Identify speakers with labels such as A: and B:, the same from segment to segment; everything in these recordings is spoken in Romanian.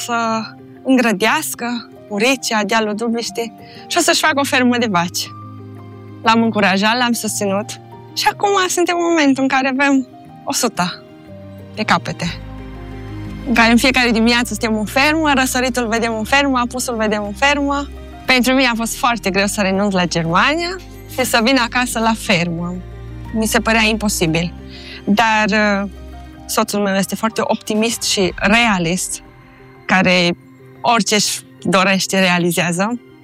A: să îngrădească Muricea, dealul Dubiștii și o să-și facă o fermă de vaci. L-am încurajat, l-am susținut și acum suntem în momentul în care avem 100 de capete. În care în fiecare dimineață suntem în fermă, răsăritul vedem în fermă, apusul vedem în fermă. Pentru mine a fost foarte greu să renunț la Germania și să vin acasă la fermă. Mi se părea imposibil. Dar soțul meu este foarte optimist și realist, care orice își dorește, realizează.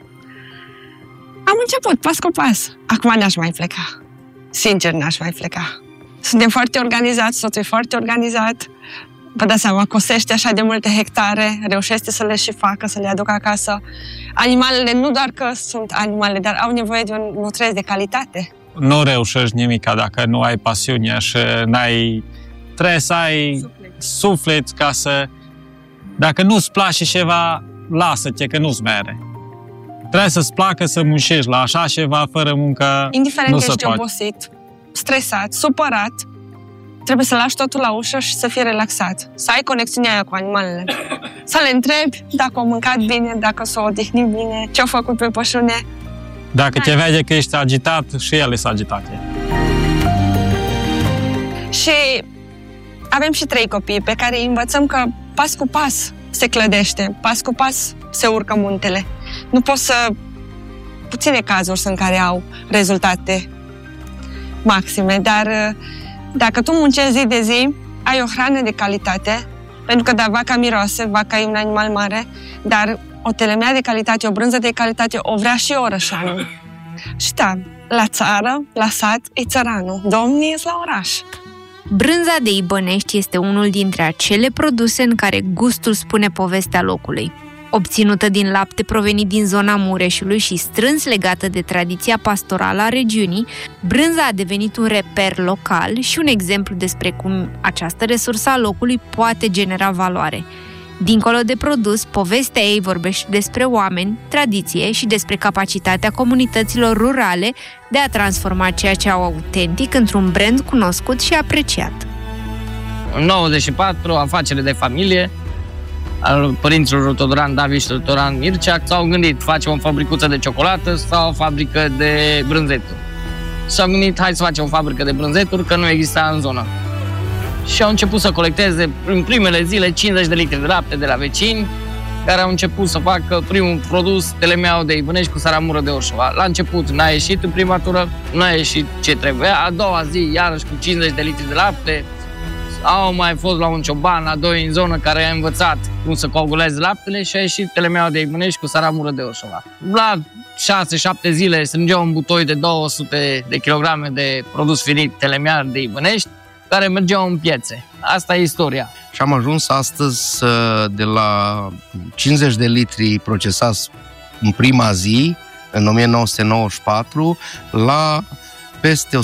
A: Am început, pas cu pas. Acum n-aș mai pleca. Sincer, n-aș mai pleca. Suntem foarte organizați, soțul e foarte organizat. Vă dați seama, cosește așa de multe hectare, reușește să le și facă, să le aducă acasă. Animalele nu doar că sunt animale, dar au nevoie de un nutresc de calitate.
B: Nu reușești nimica dacă nu ai pasiune și trebuie să ai suflet ca să... Dacă nu-ți place ceva, lasă-te, că nu-ți mere. Trebuie să-ți placă să muncești la așa ceva, fără muncă.
A: Indiferent că ești obosit, stresat, supărat, trebuie să lași totul la ușă și să fii relaxat. Să ai conexiunea aia cu animalele. Să le întrebi dacă au mâncat bine, dacă s-au odihnit bine, ce au făcut pe pășune.
B: Dacă te vede că ești agitat, și ele sunt agitate.
A: Și avem și 3 copii pe care îi învățăm că pas cu pas se clădește, pas cu pas se urcă muntele. Nu poți să... Puține cazuri sunt care au rezultate maxime, dar dacă tu muncești zi de zi, ai o hrană de calitate, pentru că da, vaca miroase, vaca e un animal mare, dar o telemea de calitate, o brânză de calitate, o vrea și orășanul. Și da, la țară, la sat, e țăranul. Domnii ies la oraș.
C: Brânza de Ibănești este unul dintre acele produse în care gustul spune povestea locului. Obținută din lapte provenit din zona Mureșului și strâns legată de tradiția pastorală a regiunii, brânza a devenit un reper local și un exemplu despre cum această resursă a locului poate genera valoare. Dincolo de produs, povestea ei vorbește despre oameni, tradiție și despre capacitatea comunităților rurale de a transforma ceea ce au autentic într-un brand cunoscut și apreciat.
D: În 94, afacere de familie al părinților Todoran David și Todoran Mircea s-au gândit, facem o fabricuță de ciocolată sau o fabrică de brânzeturi. S-au gândit, hai să facem o fabrică de brânzeturi, că nu exista în zonă. Și au început să colecteze în primele zile 50 de litri de lapte de la vecini, care au început să facă primul produs, telemeaua de Ibănești cu saramură de Orșova. La început n-a ieșit în prima tură, n-a ieșit ce trebuia. A doua zi, iarăși cu 50 de litri de lapte, au mai fost la un cioban, la 2 în zonă, care a învățat cum să coaguleze laptele și a ieșit telemeaua de Ibănești cu saramură de Orșova. La 6-7 zile strângeau un butoi de 200 de kilograme de produs finit telemear de Ibănești, care mergeau în piețe. Asta e istoria.
E: Și am ajuns astăzi de la 50 de litri procesați în prima zi, în 1994, la peste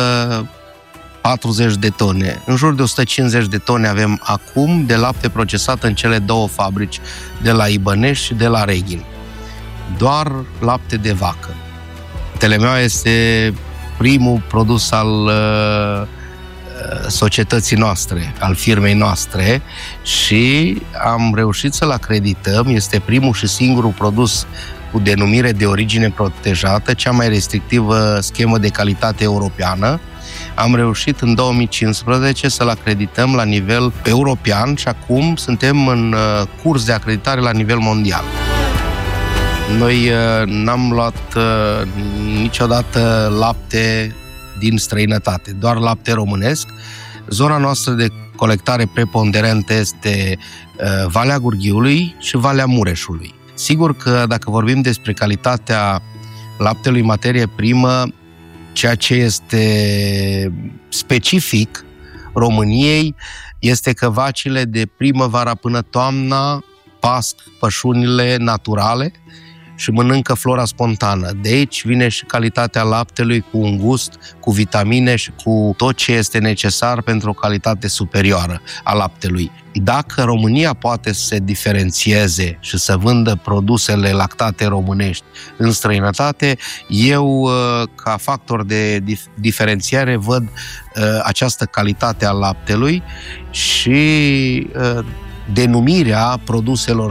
E: 140 de tone. În jur de 150 de tone avem acum de lapte procesat în cele 2 fabrici, de la Ibănești și de la Reghin. Doar lapte de vacă. Telemeaua este primul produs al societății noastre, al firmei noastre, și am reușit să-l acredităm. Este primul și singurul produs cu denumire de origine protejată, cea mai restrictivă schemă de calitate europeană. Am reușit în 2015 să-l acredităm la nivel european și acum suntem în curs de acreditare la nivel mondial. Noi n-am luat niciodată lapte din străinătate, doar lapte românesc. Zona noastră de colectare preponderentă este Valea Gurghiului și Valea Mureșului. Sigur că dacă vorbim despre calitatea laptelui materie primă, ceea ce este specific României este că vacile de primăvara până toamna pasc pășunile naturale și mănâncă flora spontană. De aici vine și calitatea laptelui, cu un gust, cu vitamine și cu tot ce este necesar pentru o calitate superioară a laptelui. Dacă România poate să se diferențieze și să vândă produsele lactate românești în străinătate, eu, ca factor de diferențiare, văd această calitate a laptelui și denumirea produselor